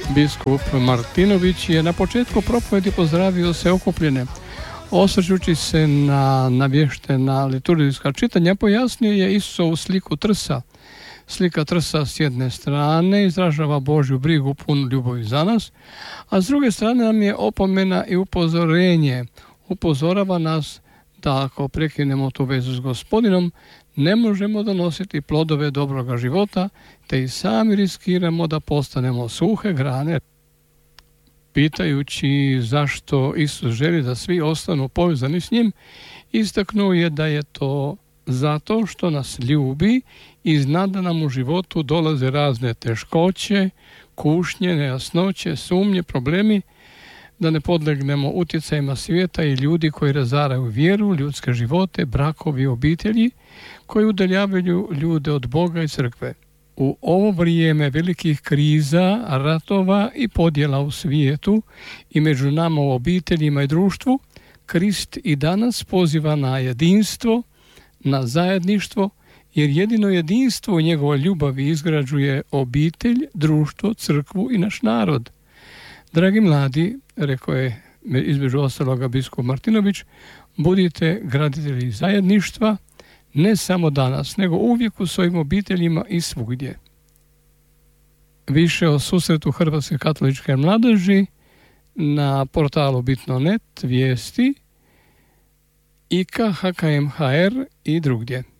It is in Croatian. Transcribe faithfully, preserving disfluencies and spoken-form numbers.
Biskup Martinović je na početku propovedi pozdravio sve okupljene. Osvrćući se na navještena liturgijska čitanja, pojasnio je Isusovu sliku trsa. Slika trsa s jedne strane izražava Božju brigu, punu ljubavi za nas, a s druge strane nam je opomena i upozorenje. Upozorava nas da ako prekinemo tu vezu s Gospodinom, ne možemo donositi plodove dobroga života, te i sami riskiramo da postanemo suhe grane. Pitajući zašto Isus želi da svi ostanu povezani s njim, istaknuo je da je to zato što nas ljubi i zna da nam u životu dolaze razne teškoće, kušnje, nejasnoće, sumnje, problemi, da ne podlegnemo utjecajima svijeta i ljudi koji razaraju vjeru, ljudske živote, brakovi, obitelji, koji udaljavaju ljude od Boga i crkve. U ovo vrijeme velikih kriza, ratova i podjela u svijetu i među nama u obiteljima i društvu, Krist i danas poziva na jedinstvo, na zajedništvo, jer jedino jedinstvo u njegovoj ljubavi izgrađuje obitelj, društvo, crkvu i naš narod. Dragi mladi, rekao je između ostaloga biskup Martinović, budite graditelji zajedništva, ne samo danas, nego uvijek u svojim obiteljima i svugdje. Više o susretu Hrvatske katoličke mladeži na portalu bitno točka net, vijesti, I K, H K M H R i drugdje.